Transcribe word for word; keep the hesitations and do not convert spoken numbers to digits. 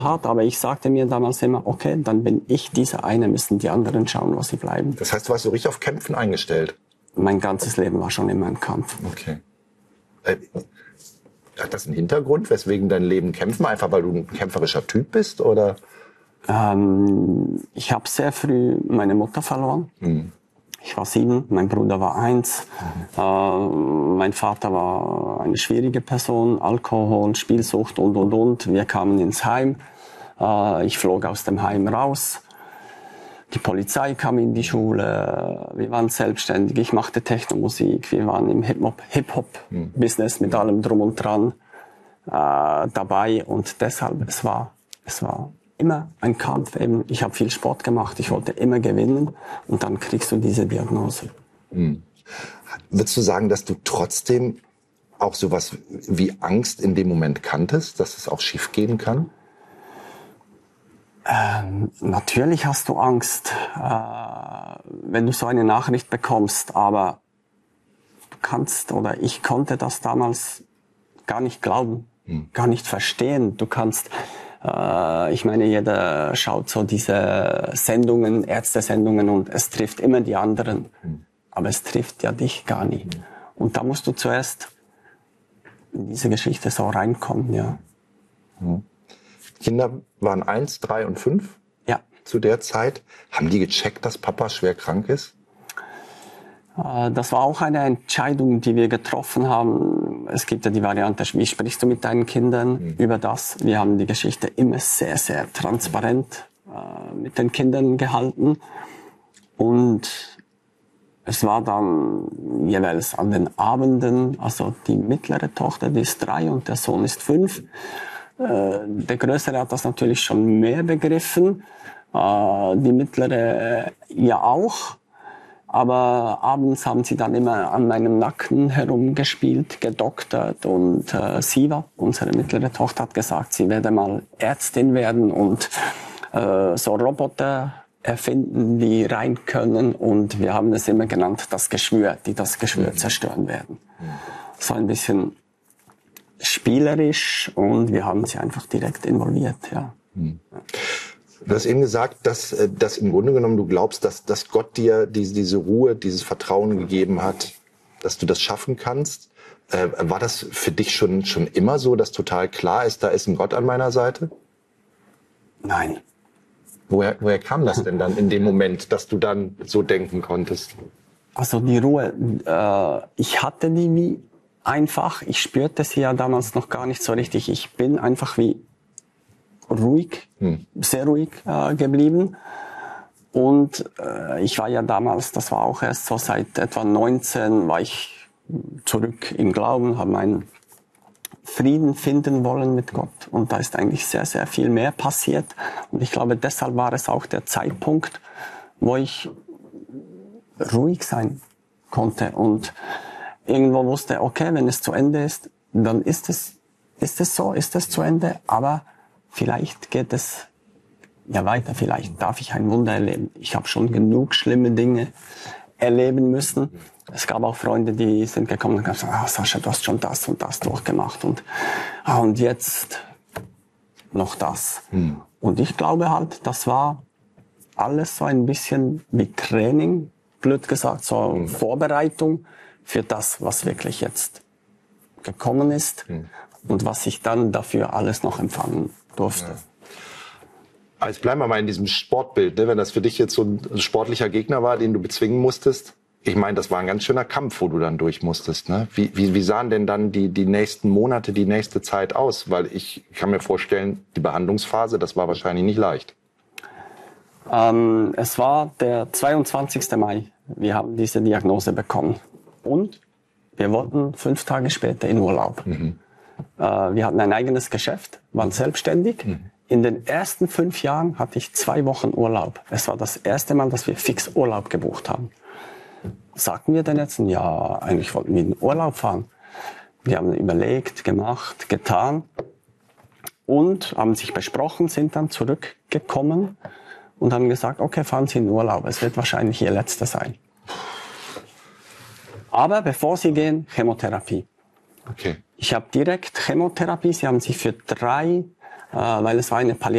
hart, aber ich sagte mir damals immer, okay, dann bin ich dieser eine, müssen die anderen schauen, wo sie bleiben. Das heißt, du warst so richtig auf Kämpfen eingestellt? Mein ganzes Leben war schon immer ein Kampf. Okay. Äh, hat das einen Hintergrund, weswegen dein Leben kämpfen? Einfach, weil du ein kämpferischer Typ bist, oder? Ähm, ich habe sehr früh meine Mutter verloren. Mhm. Ich war sieben, mein Bruder war eins. Mhm. Äh, mein Vater war eine schwierige Person, Alkohol, Spielsucht und, und, und. Wir kamen ins Heim. Äh, ich flog aus dem Heim raus. Die Polizei kam in die Schule. Wir waren selbstständig. Ich machte Technomusik. Wir waren im Hip-Hop-Business mit allem drum und dran äh, dabei. Und deshalb, es war, es war immer ein Kampf. Eben, ich habe viel Sport gemacht, ich wollte immer gewinnen und dann kriegst du diese Diagnose. Hm. Würdest du sagen, dass du trotzdem auch sowas wie Angst in dem Moment kanntest, dass es auch schief gehen kann? Ähm, natürlich hast du Angst, äh, wenn du so eine Nachricht bekommst, aber du kannst oder ich konnte das damals gar nicht glauben, hm. gar nicht verstehen. Du kannst Ich meine, jeder schaut so diese Sendungen, Ärztesendungen und es trifft immer die anderen. Mhm. Aber es trifft ja dich gar nicht. Mhm. Und da musst du zuerst in diese Geschichte so reinkommen, ja. Mhm. Kinder waren eins, drei und fünf? Ja. Zu der Zeit. Haben die gecheckt, dass Papa schwer krank ist? Das war auch eine Entscheidung, die wir getroffen haben. Es gibt ja die Variante, wie sprichst du mit deinen Kindern mhm. über das? Wir haben die Geschichte immer sehr, sehr transparent äh, mit den Kindern gehalten. Und es war dann jeweils an den Abenden, also die mittlere Tochter, die ist drei und der Sohn ist fünf. Äh, der Größere hat das natürlich schon mehr begriffen, äh, die Mittlere äh, ja auch. Aber abends haben sie dann immer an meinem Nacken herumgespielt, gedoktert und äh, Siva, unsere mittlere Tochter, hat gesagt, sie werde mal Ärztin werden und äh, so Roboter erfinden, die rein können. Und wir haben es immer genannt, das Geschwür, die das Geschwür mhm. zerstören werden. Mhm. So ein bisschen spielerisch und wir haben sie einfach direkt involviert, ja. Mhm. Du hast eben gesagt, dass, dass im Grunde genommen du glaubst, dass, dass Gott dir diese, diese Ruhe, dieses Vertrauen gegeben hat, dass du das schaffen kannst. Äh, war das für dich schon, schon immer so, dass total klar ist, da ist ein Gott an meiner Seite? Nein. Woher, woher kam das denn dann in dem Moment, dass du dann so denken konntest? Also die Ruhe, äh, ich hatte die wie einfach, ich spürte sie ja damals noch gar nicht so richtig. Ich bin einfach wie ruhig, hm. sehr ruhig äh, geblieben. Und äh, ich war ja damals, das war auch erst so seit etwa neunzehn, war ich zurück im Glauben, habe meinen Frieden finden wollen mit Gott. Und da ist eigentlich sehr, sehr viel mehr passiert. Und ich glaube, deshalb war es auch der Zeitpunkt, wo ich ruhig sein konnte und irgendwo wusste, okay, wenn es zu Ende ist, dann ist es, ist es so, ist es zu Ende, aber vielleicht geht es ja weiter, vielleicht darf ich ein Wunder erleben. Ich habe schon genug schlimme Dinge erleben müssen. Es gab auch Freunde, die sind gekommen und gesagt, ah, Sascha, du hast schon das und das durchgemacht und, ah, und jetzt noch das. Hm. Und ich glaube halt, das war alles so ein bisschen wie Training, blöd gesagt, so hm. Vorbereitung für das, was wirklich jetzt gekommen ist hm. und was ich dann dafür alles noch empfangen durfte. Ja. Also bleiben wir mal in diesem Sportbild, ne? Wenn das für dich jetzt so ein sportlicher Gegner war, den du bezwingen musstest. Ich meine, das war ein ganz schöner Kampf, wo du dann durch musstest. Ne? Wie, wie, wie sahen denn dann die, die nächsten Monate, die nächste Zeit aus? Weil ich kann mir vorstellen, die Behandlungsphase, das war wahrscheinlich nicht leicht. Ähm, es war der zweiundzwanzigste Mai. Wir haben diese Diagnose bekommen. Und wir wollten fünf Tage später in Urlaub. Mhm. Äh, wir hatten ein eigenes Geschäft, waren selbstständig. Mhm. In den ersten fünf Jahren hatte ich zwei Wochen Urlaub. Es war das erste Mal, dass wir fix Urlaub gebucht haben. Sagten wir denn jetzt, ja, eigentlich wollten wir in den Urlaub fahren. Wir haben überlegt, gemacht, getan und haben sich besprochen, sind dann zurückgekommen und haben gesagt, okay, fahren Sie in den Urlaub, es wird wahrscheinlich Ihr letzter sein. Aber bevor Sie gehen, Chemotherapie. Okay. Ich habe direkt Chemotherapie, Sie haben sich für drei, äh, weil es war eine Palliative